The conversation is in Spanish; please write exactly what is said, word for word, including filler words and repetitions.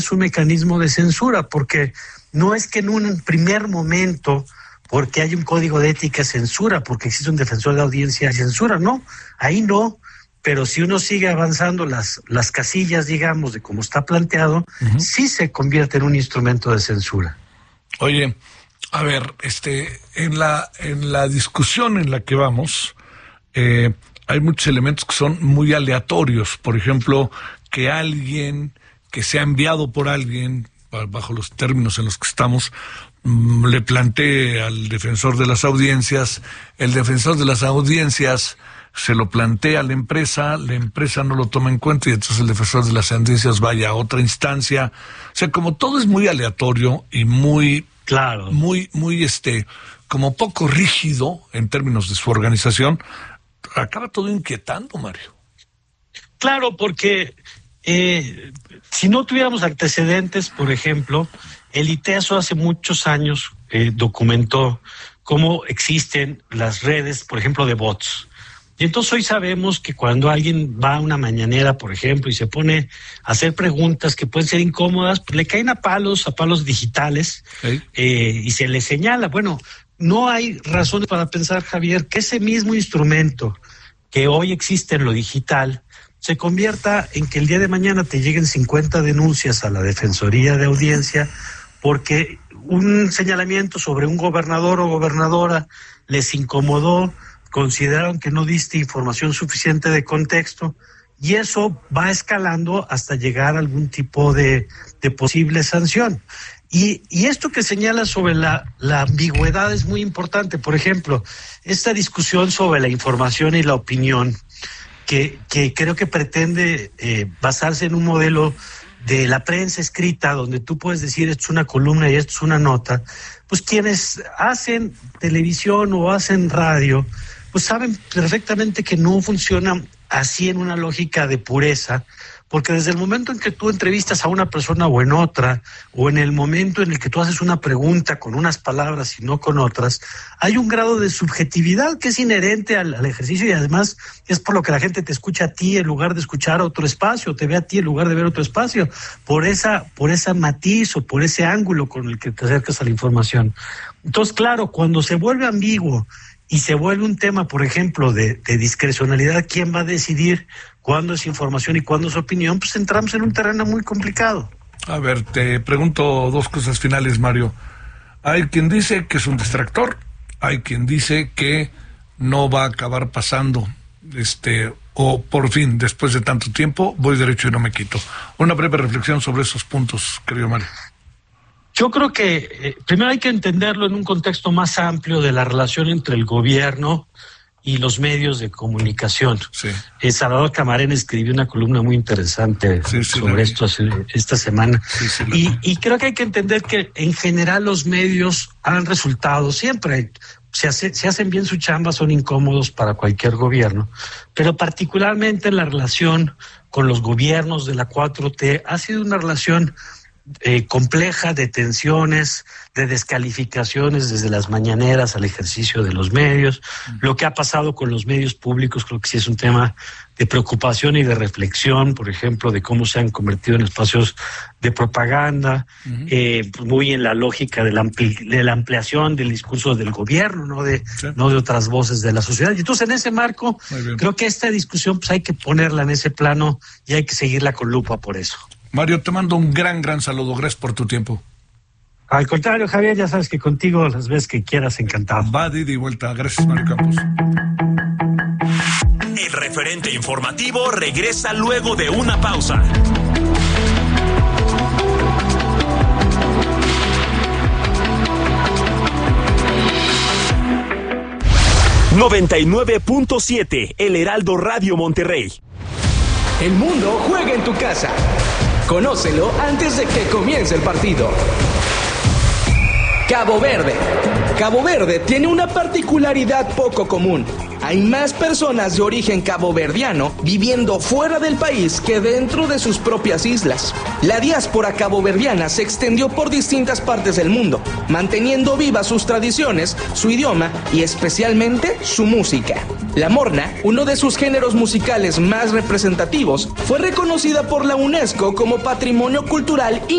un mecanismo de censura, porque no es que en un primer momento, porque hay un código de ética, censura, porque existe un defensor de audiencia, censura, no, ahí no, pero si uno sigue avanzando las, las casillas, digamos, de cómo está planteado, uh-huh. sí se convierte en un instrumento de censura. Oye, a ver, este, en la, en la discusión en la que vamos, eh, hay muchos elementos que son muy aleatorios, por ejemplo, que alguien que sea enviado por alguien, bajo los términos en los que estamos, mmm, le plantee al defensor de las audiencias, el defensor de las audiencias se lo plantea a la empresa, la empresa no lo toma en cuenta y entonces el defensor de las audiencias vaya a otra instancia. O sea, como todo es muy aleatorio y muy, claro, muy, muy, este, como poco rígido en términos de su organización, acaba todo inquietando, Mario. Claro, porque Eh, si no tuviéramos antecedentes, por ejemplo, el ITESO hace muchos años eh, documentó cómo existen las redes, por ejemplo, de bots. Y entonces hoy sabemos que cuando alguien va a una mañanera, por ejemplo, y se pone a hacer preguntas que pueden ser incómodas, pues le caen a palos, a palos digitales, ¿sí? eh, y se le señala. Bueno, no hay razones para pensar, Javier, que ese mismo instrumento que hoy existe en lo digital se convierta en que el día de mañana te lleguen cincuenta denuncias a la Defensoría de Audiencia porque un señalamiento sobre un gobernador o gobernadora les incomodó, consideraron que no diste información suficiente de contexto, y eso va escalando hasta llegar a algún tipo de, de posible sanción. Y, y esto que señala sobre la, la ambigüedad es muy importante. Por ejemplo, esta discusión sobre la información y la opinión, Que, que creo que pretende eh, basarse en un modelo de la prensa escrita, donde tú puedes decir esto es una columna y esto es una nota, pues quienes hacen televisión o hacen radio, pues saben perfectamente que no funcionan así en una lógica de pureza, porque desde el momento en que tú entrevistas a una persona o en otra, o en el momento en el que tú haces una pregunta con unas palabras y no con otras, hay un grado de subjetividad que es inherente al, al ejercicio, y además es por lo que la gente te escucha a ti en lugar de escuchar a otro espacio, te ve a ti en lugar de ver otro espacio, por esa, por ese matiz o por ese ángulo con el que te acercas a la información. Entonces, claro, cuando se vuelve ambiguo y se vuelve un tema, por ejemplo, de, de discrecionalidad, ¿quién va a decidir cuándo es información y cuándo es opinión? Pues entramos en un terreno muy complicado. A ver, te pregunto dos cosas finales, Mario. Hay quien dice que es un distractor, hay quien dice que no va a acabar pasando, este, o por fin, después de tanto tiempo, voy derecho y no me quito. Una breve reflexión sobre esos puntos, querido Mario. Yo creo que eh, primero hay que entenderlo en un contexto más amplio de la relación entre el gobierno y los medios de comunicación. Sí. Eh, Salvador Camarena escribió una columna muy interesante sí, sí, sobre esto esta semana. Sí, sí, y, y creo que hay que entender que en general los medios han resultado siempre, se, hace, se hacen bien su chamba, son incómodos para cualquier gobierno, pero particularmente en la relación con los gobiernos de la cuatro T ha sido una relación Eh, compleja, de tensiones, de descalificaciones desde las mañaneras al ejercicio de los medios. Uh-huh. Lo que ha pasado con los medios públicos creo que sí es un tema de preocupación y de reflexión, por ejemplo, de cómo se han convertido en espacios de propaganda, uh-huh. eh, muy en la lógica de la, ampli- de la ampliación del discurso del gobierno, no de, sí. no de otras voces de la sociedad. Y entonces, en ese marco, creo que esta discusión pues hay que ponerla en ese plano y hay que seguirla con lupa por eso. Mario, te mando un gran, gran saludo. Gracias por tu tiempo. Al contrario, Javier, ya sabes que contigo las veces que quieras, encantado. Va de ida y vuelta. Gracias, Mario Campos. El referente informativo regresa luego de una pausa. noventa y nueve punto siete, El Heraldo Radio Monterrey. El mundo juega en tu casa. Conócelo antes de que comience el partido. Cabo Verde. Cabo Verde tiene una particularidad poco común. Hay más personas de origen caboverdiano viviendo fuera del país que dentro de sus propias islas. La diáspora caboverdiana se extendió por distintas partes del mundo, manteniendo vivas sus tradiciones, su idioma y especialmente su música. La morna, uno de sus géneros musicales más representativos, fue reconocida por la UNESCO como Patrimonio Cultural